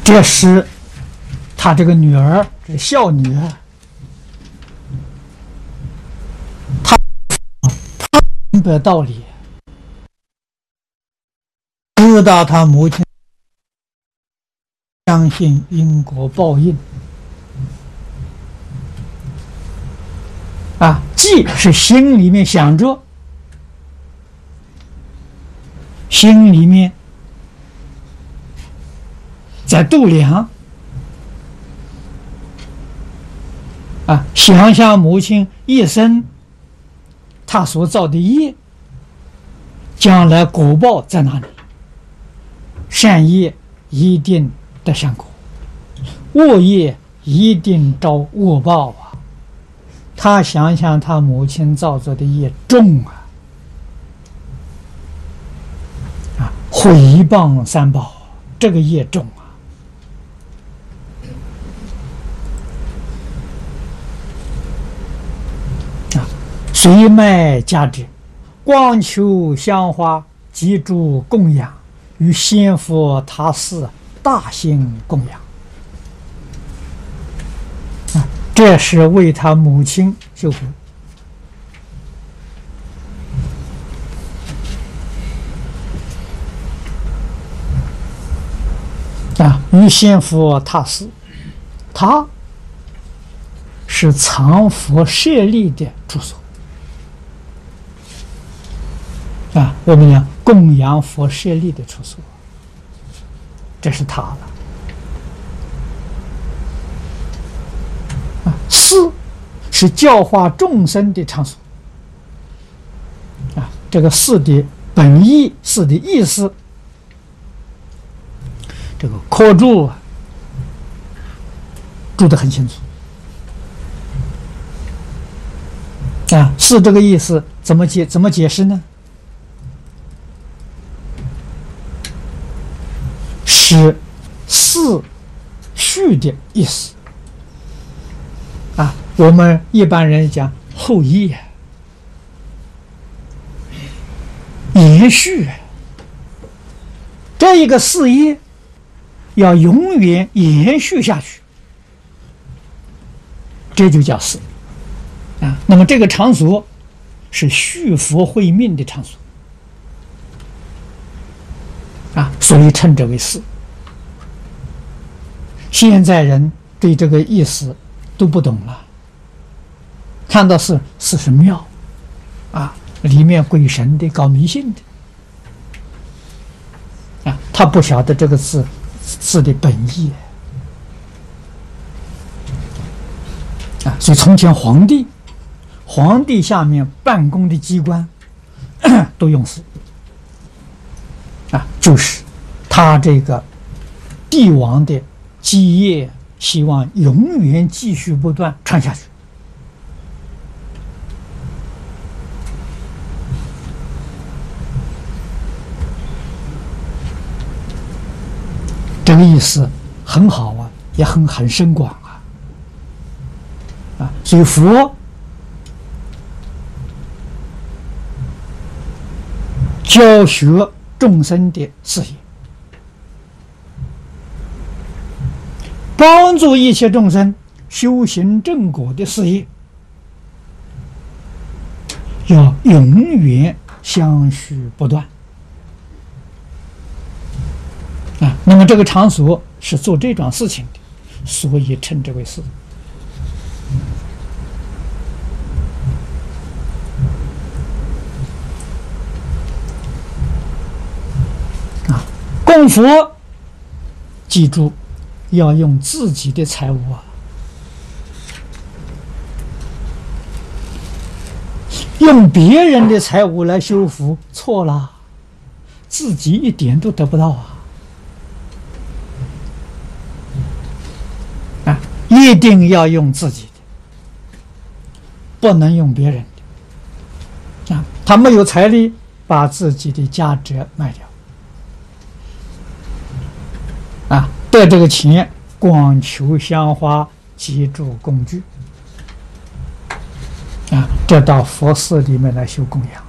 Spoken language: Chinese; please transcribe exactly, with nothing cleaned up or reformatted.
这时，他这个女儿，这个孝女啊，她她明白道理，知道他母亲相信因果报应啊，既是心里面想着，心里面在度量啊，想想母亲一生他所造的业，将来果报在哪里？善业一定得善果，恶业一定招恶报啊！他想想他母亲造作的业重啊，啊，毁谤三宝，这个业重啊！啊，随卖家之，光求香花，及诸供养，与先佛他寺大兴供养。啊，这是为他母亲修福。啊，与先佛他寺，他是藏佛舍利的住所。啊，我们讲供养佛舍利的处所，这是他了。啊，寺是教化众生的场所。啊，这个寺的本意，寺的意思，这个科注啊，注得很清楚。啊，寺这个意思怎么解怎么解释呢？是四序的意思啊，我们一般人讲后裔啊，延续这一个事业要永远延续下去，这就叫事啊。那么这个场所是续佛慧命的场所啊，所以称之为事。现在人对这个意思都不懂了，看到是是是庙啊，里面鬼神的，搞迷信的啊，他不晓得这个字字的本意啊。所以从前皇帝皇帝下面办公的机关都用事啊，就是他这个帝王的基业希望永远继续不断传下去。这个意思很好啊，也很很深广啊。啊，所以佛教学众生的事业，帮助一切众生修行正果的事业，要永远相续不断啊。那么这个场所是做这桩事情的，所以称之为事啊。供佛，记住要用自己的财物啊，用别人的财物来修福，错了，自己一点都得不到啊！啊，一定要用自己的，不能用别人的。啊，他没有财力，把自己的价值卖掉。啊，得这个钱，光求香花，及诸工具，啊，这到佛寺里面来修供养。